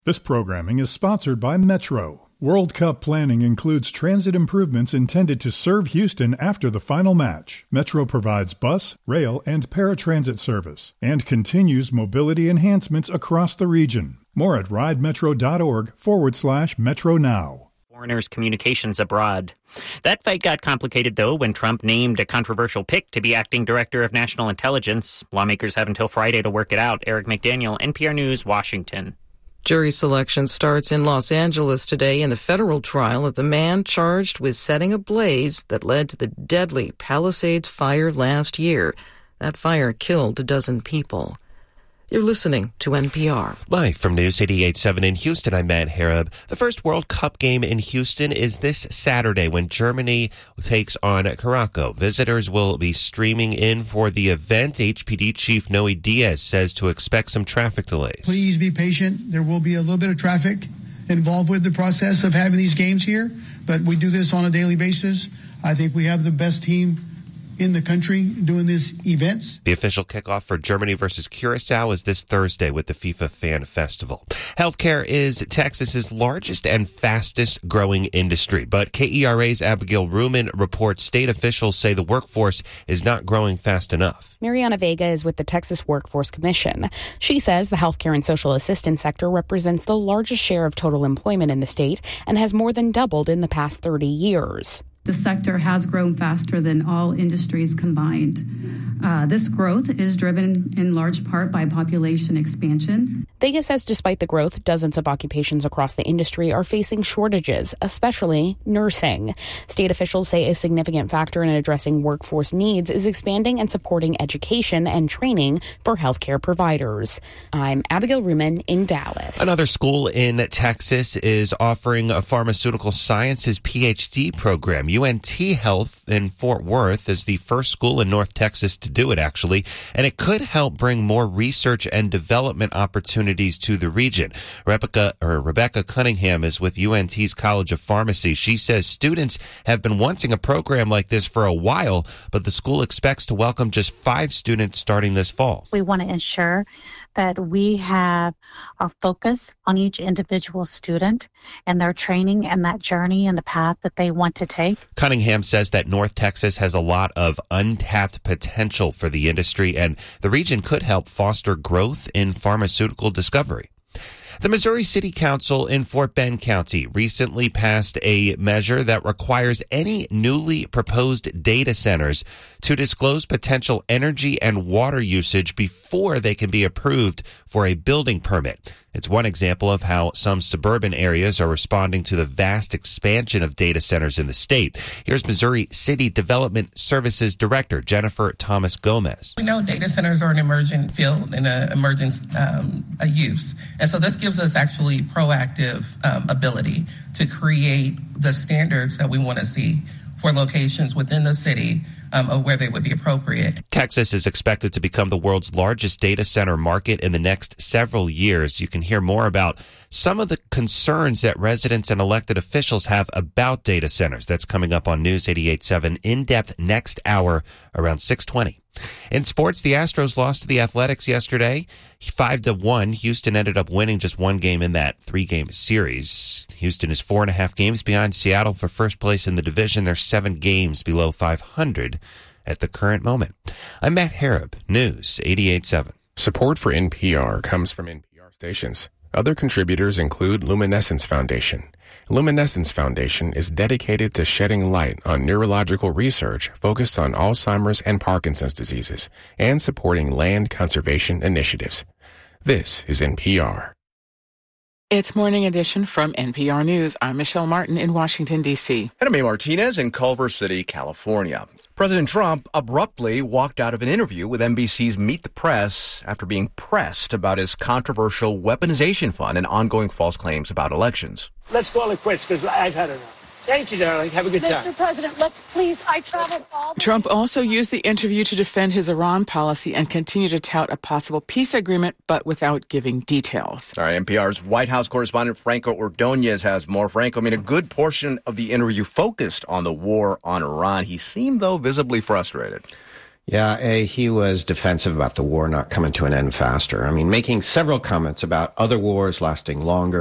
This programming is sponsored by Metro. World Cup planning includes transit improvements intended to serve Houston after the final match. Metro provides bus, rail, and paratransit service and continues mobility enhancements across the region. More at ridemetro.org/Metro Now. Foreigners' communications abroad. That fight got complicated, though, when Trump named a controversial pick to be acting director of national intelligence. Lawmakers have until Friday to work it out. Eric McDaniel, NPR News, Washington. Jury selection starts in Los Angeles today in the federal trial of the man charged with setting a blaze that led to the deadly Palisades fire last year. That fire killed a dozen people. You're listening to NPR. Live from News 88.7 in Houston, I'm Matt Harab. The first World Cup game in Houston is this Saturday when Germany takes on Morocco. Visitors will be streaming in for the event. HPD Chief Noe Diaz says to expect some traffic delays. Please be patient. There will be a little bit of traffic involved with the process of having these games here, but we do this on a daily basis. I think we have the best team in the country doing these events. The official kickoff for Germany versus Curacao is this Thursday with the FIFA Fan Festival. Healthcare is Texas's largest and fastest growing industry, but KERA's Abigail Ruman reports state officials say the workforce is not growing fast enough. Mariana Vega is with the Texas Workforce Commission. She says the healthcare and social assistance sector represents the largest share of total employment in the state and has more than doubled in the past 30 years. The sector has grown faster than all industries combined. This growth is driven in large part by population expansion. Vega says despite the growth, dozens of occupations across the industry are facing shortages, especially nursing. State officials say a significant factor in addressing workforce needs is expanding and supporting education and training for healthcare providers. I'm Abigail Ruman in Dallas. Another school in Texas is offering a pharmaceutical sciences PhD program. UNT Health in Fort Worth is the first school in North Texas to do it, actually, and it could help bring more research and development opportunities to the region. Rebecca Cunningham is with UNT's College of Pharmacy. She says students have been wanting a program like this for a while, but the school expects to welcome just 5 students starting this fall. We want to ensure that we have a focus on each individual student and their training and that journey and the path that they want to take. Cunningham says that North Texas has a lot of untapped potential for the industry, and the region could help foster growth in pharmaceutical discovery. The Missouri City Council in Fort Bend County recently passed a measure that requires any newly proposed data centers to disclose potential energy and water usage before they can be approved for a building permit. It's one example of how some suburban areas are responding to the vast expansion of data centers in the state. Here's Missouri City Development Services Director Jennifer Thomas Gomez. We know data centers are an emergent field and an emergent use. And so this gives us actually proactive ability to create the standards that we want to see for locations within the city of where they would be appropriate. Texas is expected to become the world's largest data center market in the next several years. You can hear more about some of the concerns that residents and elected officials have about data centers. That's coming up on News 88.7 In-Depth next hour around 6:20. In sports, the Astros lost to the Athletics yesterday, 5-1. Houston ended up winning just one game in that 3-game series. Houston is 4.5 games behind Seattle for first place in the division. They're 7 games below 500 at the current moment. I'm Matt Harab, News 88.7. Support for NPR comes from NPR stations. Other contributors include Luminescence Foundation. Luminescence Foundation is dedicated to shedding light on neurological research focused on Alzheimer's and Parkinson's diseases and supporting land conservation initiatives. This is NPR. It's Morning Edition from NPR News. I'm Michelle Martin in Washington, D.C. And I'm May Martinez in Culver City, California. President Trump abruptly walked out of an interview with NBC's Meet the Press after being pressed about his controversial weaponization fund and ongoing false claims about elections. Let's call it quits because I've had enough. Thank you, darling. Have a good time. Mr. President, let's please, I traveled all the Trump also used the interview to defend his Iran policy and continue to tout a possible peace agreement, but without giving details. All right, NPR's White House correspondent Franco Ordonez has more. Franco, a good portion of the interview focused on the war on Iran. He seemed, though, visibly frustrated. Yeah, he was defensive about the war not coming to an end faster. I mean, making several comments about other wars lasting longer.